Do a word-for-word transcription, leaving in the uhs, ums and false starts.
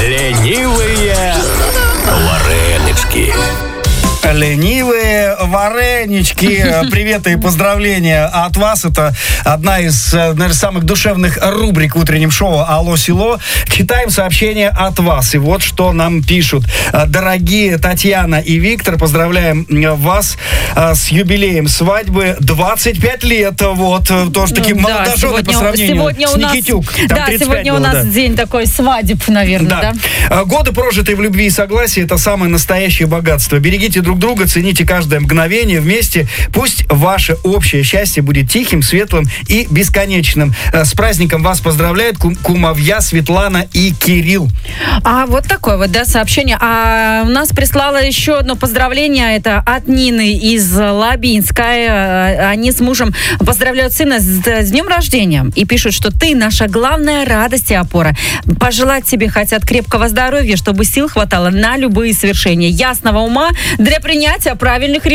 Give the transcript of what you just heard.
Ленивые варенички. Ленивые варенички. Привет и поздравления от вас. Это одна из, наверное, самых душевных рубрик в утреннем шоу «Алло, село». Читаем сообщения от вас. И вот что нам пишут. Дорогие Татьяна и Виктор, поздравляем вас с юбилеем свадьбы. двадцать пять лет. Вот. Тоже такие да, молодожены сегодня, по сравнению сегодня с у нас, Никитюк. Да, сегодня было, у нас да. день такой свадеб, наверное, да. да? Годы, прожитые в любви и согласии, это самое настоящее богатство. Берегите друг друга, цените каждое мгновение вместе. Пусть ваше общее счастье будет тихим, светлым и бесконечным. С праздником вас поздравляют кум- кумовья Светлана и Кирилл. А вот такое вот, да, сообщение. А у нас прислала еще одно поздравление. Это от Нины из Лабинска. Они с мужем поздравляют сына с, с днем рождения и пишут, что ты наша главная радость и опора. Пожелать тебе хотят крепкого здоровья, чтобы сил хватало на любые свершения, ясного ума для принятия правильных решений.